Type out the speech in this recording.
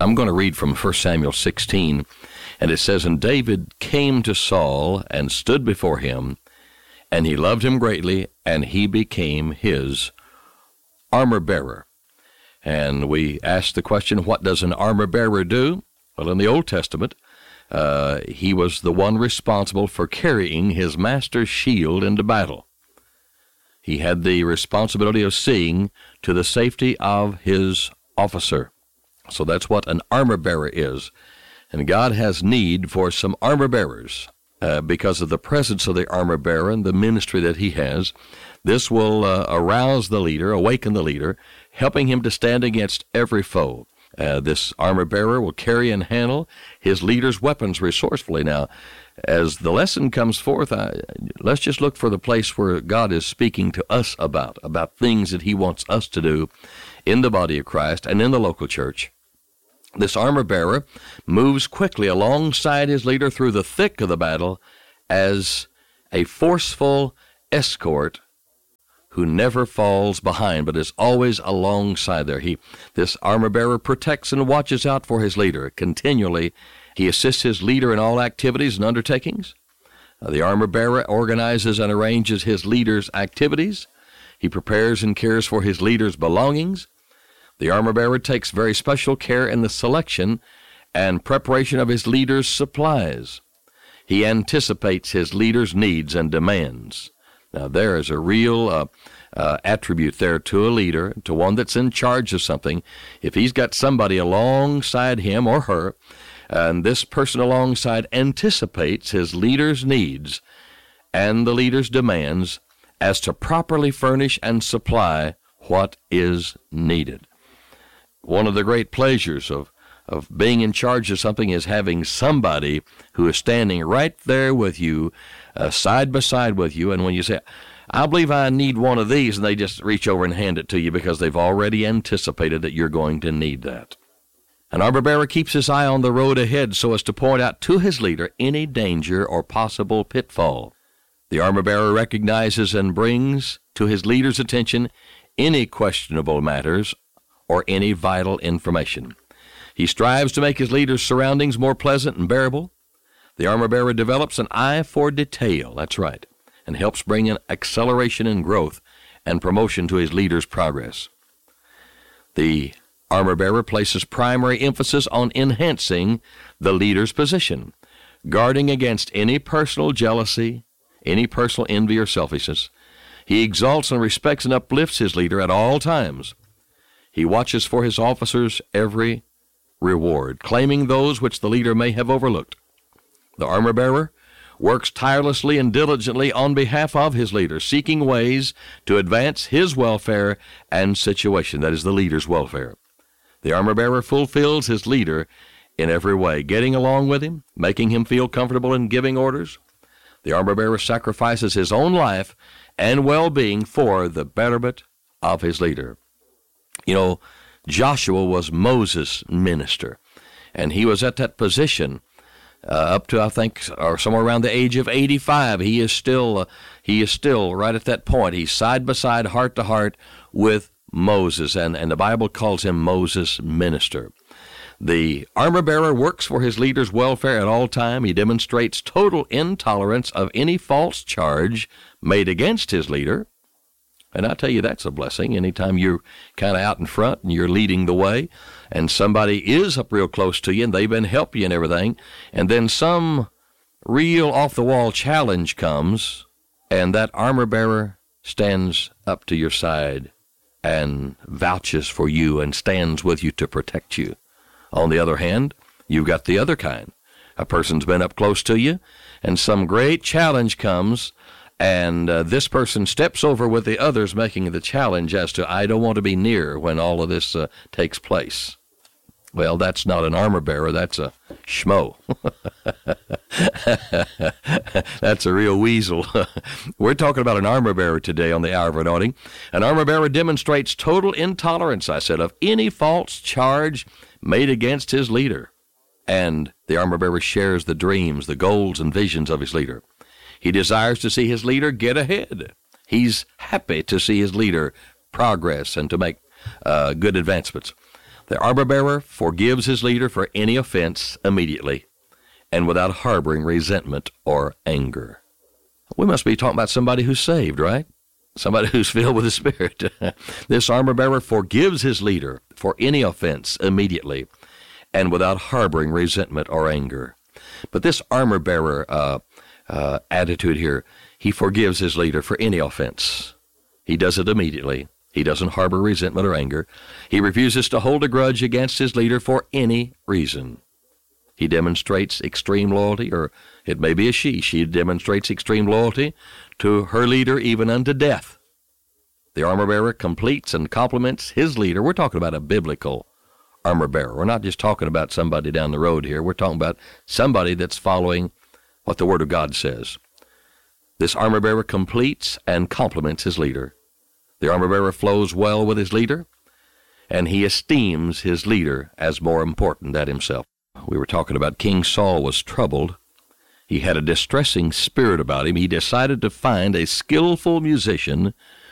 I'm going to read from 1 Samuel 16, and it says, "And David came to Saul and stood before him, and he loved him greatly, and he became his armor-bearer." And we asked the question, what does an armor-bearer do? Well, in the Old Testament, he was the one responsible for carrying his master's shield into battle. He had the responsibility of seeing to the safety of his officer. So that's what an armor-bearer is. And God has need for some armor-bearers because of the presence of the armor-bearer and the ministry that he has. This will arouse the leader, awaken the leader, helping him to stand against every foe. This armor-bearer will carry and handle his leader's weapons resourcefully. Now, as the lesson comes forth, let's just look for the place where God is speaking to us about things that he wants us to do in the body of Christ and in the local church. This armor-bearer moves quickly alongside his leader through the thick of the battle as a forceful escort who never falls behind, but is always alongside there. This armor-bearer protects and watches out for his leader continually. He assists his leader in all activities and undertakings. The armor-bearer organizes and arranges his leader's activities. He prepares and cares for his leader's belongings. The armor-bearer takes very special care in the selection and preparation of his leader's supplies. He anticipates his leader's needs and demands. Now, there is a real attribute there to a leader, to one that's in charge of something. If he's got somebody alongside him or her, and this person alongside anticipates his leader's needs and the leader's demands as to properly furnish and supply what is needed. One of the great pleasures of being in charge of something is having somebody who is standing right there with you, side by side with you, and when you say, "I believe I need one of these," and they just reach over and hand it to you because they've already anticipated that you're going to need that. An armor-bearer keeps his eye on the road ahead so as to point out to his leader any danger or possible pitfall. The armor-bearer recognizes and brings to his leader's attention any questionable matters or any vital information. He strives to make his leader's surroundings more pleasant and bearable. The armor-bearer develops an eye for detail, that's right, and helps bring an acceleration in growth and promotion to his leader's progress. The armor-bearer places primary emphasis on enhancing the leader's position, guarding against any personal jealousy, any personal envy or selfishness. He exalts and respects and uplifts his leader at all times. He watches for his officers' every reward, claiming those which the leader may have overlooked. The armor-bearer works tirelessly and diligently on behalf of his leader, seeking ways to advance his welfare and situation, that is, the leader's welfare. The armor-bearer fulfills his leader in every way, getting along with him, making him feel comfortable in giving orders. The armor-bearer sacrifices his own life and well-being for the betterment of his leader. You know, Joshua was Moses' minister, and he was at that position up to, I think, or somewhere around the age of 85. He is still right at that point. He's side by side, heart to heart with Moses, and the Bible calls him Moses' minister. The armor-bearer works for his leader's welfare at all time. He demonstrates total intolerance of any false charge made against his leader. And I tell you, that's a blessing. Anytime you're kind of out in front and you're leading the way, and somebody is up real close to you and they've been helping you and everything, and then some real off-the-wall challenge comes, and that armor-bearer stands up to your side and vouches for you and stands with you to protect you. On the other hand, you've got the other kind. A person's been up close to you, and some great challenge comes, and this person steps over with the others making the challenge as to, "I don't want to be near when all of this takes place." Well, that's not an armor-bearer, that's a schmo. That's a real weasel. We're talking about an armor-bearer today on the Hour of Anointing. An armor-bearer demonstrates total intolerance, I said, of any false charge made against his leader. And the armor-bearer shares the dreams, the goals, and visions of his leader. He desires to see his leader get ahead. He's happy to see his leader progress and to make good advancements. The armor-bearer forgives his leader for any offense immediately and without harboring resentment or anger. We must be talking about somebody who's saved, right? Somebody who's filled with the Spirit. This armor-bearer forgives his leader for any offense immediately and without harboring resentment or anger. But this armor-bearer attitude here, he forgives his leader for any offense. He does it immediately. He doesn't harbor resentment or anger. He refuses to hold a grudge against his leader for any reason. He demonstrates extreme loyalty, or it may be a she. She demonstrates extreme loyalty to her leader even unto death. The armor-bearer completes and compliments his leader. We're talking about a biblical armor-bearer. We're not just talking about somebody down the road here. We're talking about somebody that's following what the Word of God says. This armor-bearer completes and compliments his leader. The armor-bearer flows well with his leader, and he esteems his leader as more important than himself. We were talking about King Saul was troubled. He had a distressing spirit about him. He decided to find a skillful musician